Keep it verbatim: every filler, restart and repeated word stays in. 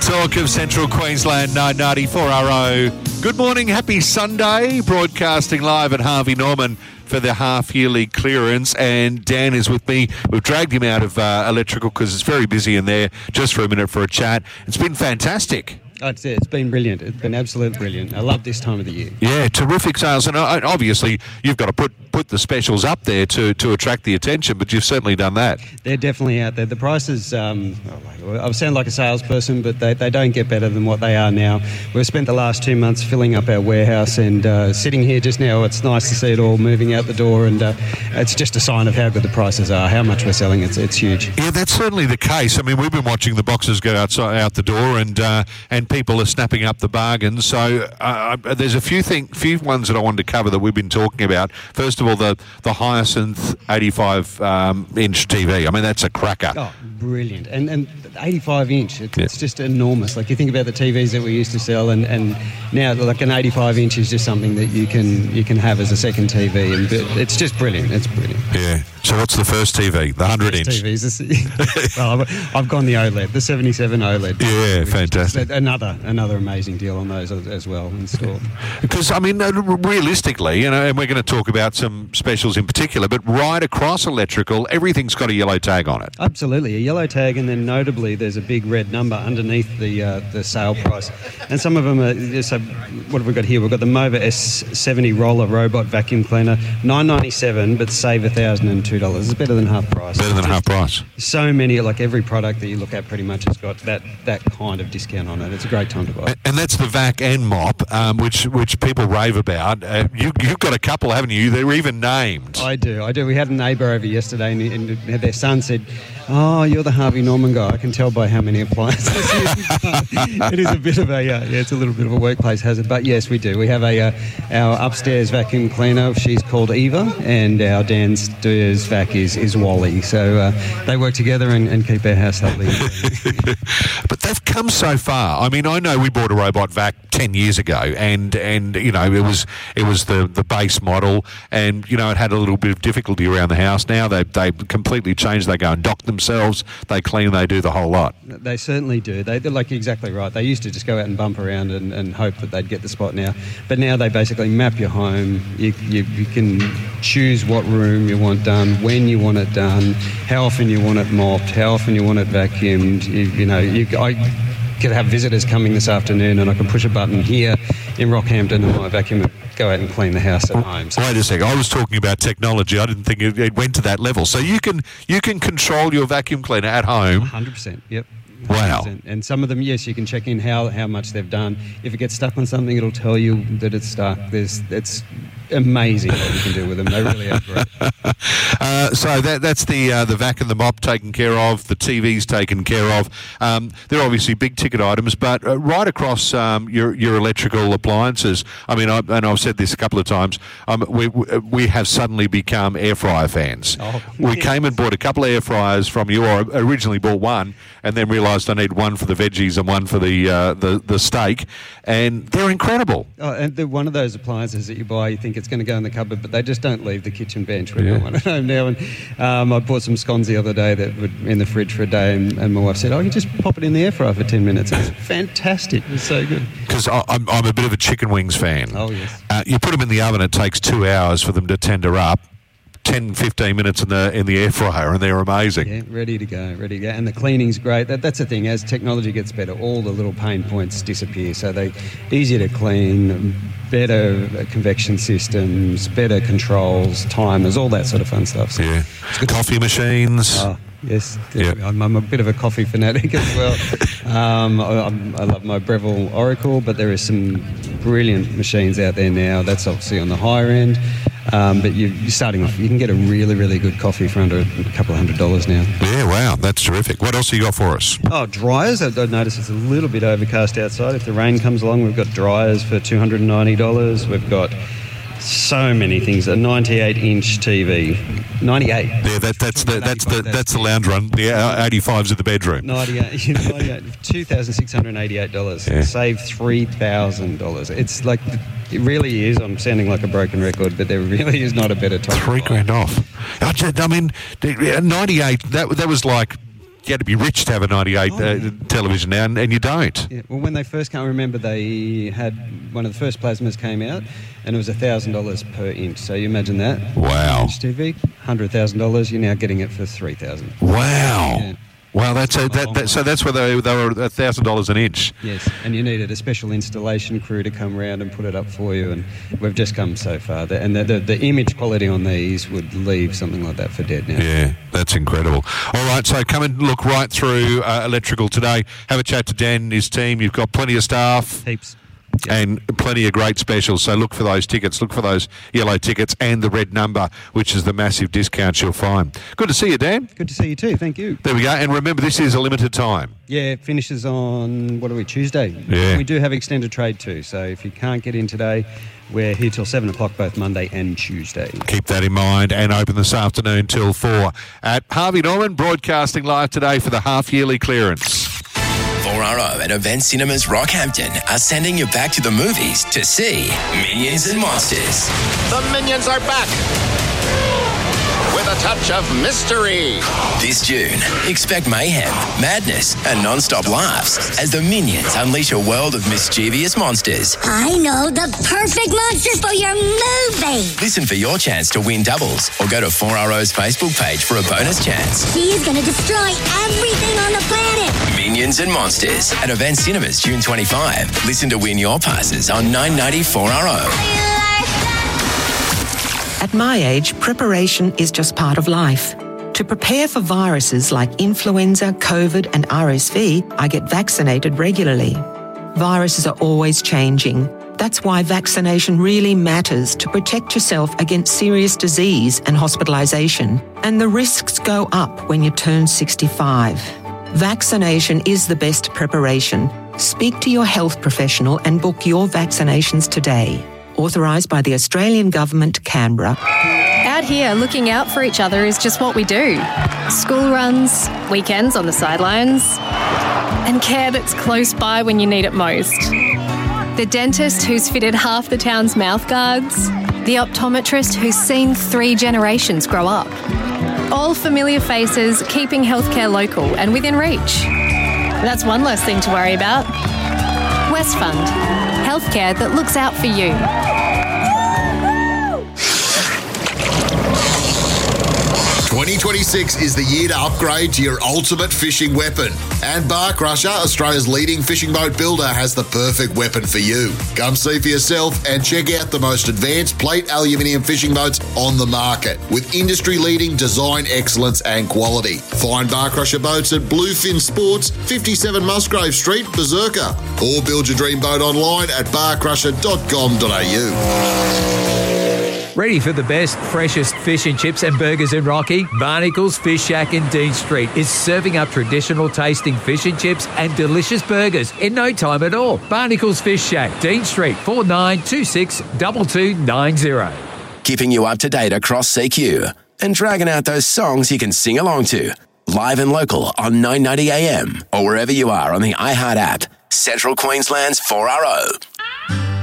talk of Central Queensland, nine ninety-four R O. Good morning, happy Sunday. Broadcasting live at Harvey Norman for the half-yearly clearance, and Dan is with me. We've dragged him out of uh, electrical because it's very busy in there, just for a minute for a chat. It's been fantastic. Oh, it's, it's been brilliant. It's been absolutely brilliant. I love this time of the year. Yeah, terrific sales. And uh, obviously, you've got to put, put the specials up there to, to attract the attention, but you've certainly done that. They're definitely out there. The prices, um, I sound like a salesperson, but they, they don't get better than what they are now. We've spent the last two months filling up our warehouse, and uh, sitting here just now, it's nice to see it all moving out the door, and uh, it's just a sign of how good the prices are, how much we're selling. It's it's huge. Yeah, that's certainly the case. I mean, we've been watching the boxes go outside, out the door, and uh, and people are snapping up the bargains. So uh, there's a few thing, few ones that I wanted to cover that we've been talking about. First of all, the the Hyacinth eighty-five um, inch T V. I mean, that's a cracker. Oh, brilliant! And and eighty-five inch, it's, yeah. it's just enormous. Like, you think about the T Vs that we used to sell, and, and now like an eighty-five inch is just something that you can you can have as a second T V, and it's just brilliant. It's brilliant. Yeah. So what's the first T V? The one hundred inch? T Vs. Well, I've, I've gone the OLED, the seventy-seven OLED. Yeah, fantastic. Another another amazing deal on those as well installed. Because, I mean, realistically, you know, and we're going to talk about some specials in particular, but right across electrical, everything's got a yellow tag on it. Absolutely, a yellow tag, and then notably there's a big red number underneath the uh, the sale price. And some of them are, so what have we got here? We've got the Mova S seventy Roller Robot Vacuum Cleaner, nine ninety-seven, but save one thousand two dollars. It's better than half price. Better than half price. So many, like every product that you look at pretty much has got that, that kind of discount on it. It's a great time to buy. And that's the vac and mop, um, which which people rave about. Uh, you, you've got a couple, haven't you? They're even named. I do, I do. We had a neighbour over yesterday, and, and their son said, "Oh, you're the Harvey Norman guy. I can tell by how many appliances." It is a bit of a, uh, yeah, it's a little bit of a workplace hazard. But yes, we do. We have a uh, our upstairs vacuum cleaner. She's called Eva, and our downstairs vac is, is Wally. So uh, they work together and, and keep our house healthy. But they've come so far. I mean, I know we bought a robot vac ten years ago, and, and you know, it was it was the, the base model, and, you know, it had a little bit of difficulty around the house. Now they they completely changed. They go and dock themselves, they clean, they do the whole lot. They certainly do. They, they're like exactly right. They used to just go out and bump around and, and hope that they'd get the spot now. But now they basically map your home. You, you, you can choose what room you want done, when you want it done, how often you want it mopped, how often you want it vacuumed. You, you know, you, I could have visitors coming this afternoon, and I can push a button here in Rockhampton, and my vacuum would go out and clean the house at home. So wait a second. I was talking about technology. I didn't think it, it went to that level. So you can you can control your vacuum cleaner at home. one hundred percent. Yep. Wow. one hundred percent. And some of them, yes, you can check in how, how much they've done. If it gets stuck on something, it'll tell you that it's stuck. There's it's amazing what you can do with them. They really are great. uh, so that that's the uh, the vac and the mop taken care of. The T V's taken care of. Um, they're obviously big ticket items, but uh, right across um, your your electrical appliances. I mean, I, and I've said this a couple of times. Um, we we have suddenly become air fryer fans. Oh, we yes. came and bought a couple of air fryers from you, or originally bought one, and then realised I need one for the veggies and one for the uh, the the steak, and they're incredible. Oh, and they're one of those appliances that you buy, you think it's going to go in the cupboard, but they just don't leave the kitchen bench. We've yeah. got one at home now, and um, I bought some scones the other day that were in the fridge for a day, and, and my wife said, "Oh, you just pop it in the air fryer for ten minutes." It's fantastic. It's so good. Because I'm, I'm a bit of a chicken wings fan. Oh yes. Uh, you put them in the oven, it takes two hours for them to tender up. ten, fifteen minutes in the in the air fryer, and they're amazing. Yeah, ready to go, ready to go. And the cleaning's great. That, that's the thing. As technology gets better, all the little pain points disappear. So they're easier to clean, better convection systems, better controls, timers, all that sort of fun stuff. So yeah. Coffee machines. Oh, yes. Yeah. I'm, I'm a bit of a coffee fanatic as well. um, I, I'm, I love my Breville Oracle, but there are some brilliant machines out there now. That's obviously on the higher end. Um, but you, you're starting off, you can get a really, really good coffee for under a couple of hundred dollars now. Yeah, wow, that's terrific. What else have you got for us? Oh, dryers. I've noticed it's a little bit overcast outside. If the rain comes along, we've got dryers for two hundred ninety dollars. We've got so many things. A ninety-eight inch T V. ninety-eight. Yeah, that, that's the that's the that's the lounge run. The eighty-fives in the bedroom. ninety-eight. ninety-eight two thousand six hundred eighty-eight dollars. Yeah. Save three thousand dollars. It's like, it really is. I'm sounding like a broken record, but there really is not a better time. Three grand off. I mean, ninety-eight. That that was like you had to be rich to have a ninety-eight Oh, uh, yeah. television now, and, and you don't. Yeah, well, when they first came, I remember they had one of the first plasmas came out, and it was one thousand dollars per inch. So you imagine that. Wow. Inch T V, one hundred thousand dollars. You're now getting it for three thousand dollars. Wow. Yeah. Wow, that's a, that, that, so that's where they, they were one thousand dollars an inch. Yes, and you needed a special installation crew to come round and put it up for you, and we've just come so far. The- And the, the, the image quality on these would leave something like that for dead now. Yeah, that's incredible. All right, so come and look right through uh, Electrical today. Have a chat to Dan and his team. You've got plenty of staff. Heaps. And plenty of great specials. So look for those tickets. Look for those yellow tickets and the red number, which is the massive discount you'll find. Good to see you, Dan. Good to see you too. Thank you. There we go. And remember, this is a limited time. Yeah, it finishes on, what are we, Tuesday? Yeah. We do have extended trade too, so if you can't get in today, we're here till seven o'clock both Monday and Tuesday. Keep that in mind, and open this afternoon till four at Harvey Norman, broadcasting live today for the half-yearly clearance. four R O and Event Cinemas Rockhampton are sending you back to the movies to see Minions and Monsters. The Minions are back with a touch of mystery. This June, expect mayhem, madness, and non-stop laughs as the Minions unleash a world of mischievous monsters. I know the perfect monster for your movie. Listen for your chance to win doubles or go to four R O's Facebook page for a bonus chance. She is gonna destroy everything on the planet. Minions and Monsters at Event Cinemas June twenty-fifth. Listen to win your passes on nine ninety four R O. At my age, preparation is just part of life. To prepare for viruses like influenza, COVID, and R S V, I get vaccinated regularly. Viruses are always changing. That's why vaccination really matters to protect yourself against serious disease and hospitalisation. And the risks go up when you turn sixty-five. Vaccination is the best preparation. Speak to your health professional and book your vaccinations today. Authorised by the Australian Government, Canberra. Out here, looking out for each other is just what we do. School runs, weekends on the sidelines, and care that's close by when you need it most. The dentist who's fitted half the town's mouth guards, the optometrist who's seen three generations grow up. All familiar faces keeping healthcare local and within reach. That's one less thing to worry about. Westfund, healthcare that looks out for you. twenty twenty-six is the year to upgrade to your ultimate fishing weapon. And Bar Crusher, Australia's leading fishing boat builder, has the perfect weapon for you. Come see for yourself and check out the most advanced plate aluminium fishing boats on the market with industry-leading design excellence and quality. Find Bar Crusher boats at Bluefin Sports, fifty-seven Musgrave Street, Berserker, or build your dream boat online at bar crusher dot com dot a u. Ready for the best, freshest fish and chips and burgers in Rocky? Barnacles Fish Shack in Dean Street is serving up traditional tasting fish and chips and delicious burgers in no time at all. Barnacles Fish Shack, Dean Street, four nine two six two two nine zero. Keeping you up to date across C Q and dragging out those songs you can sing along to. Live and local on nine ninety A M or wherever you are on the iHeart app. Central Queensland's four R O.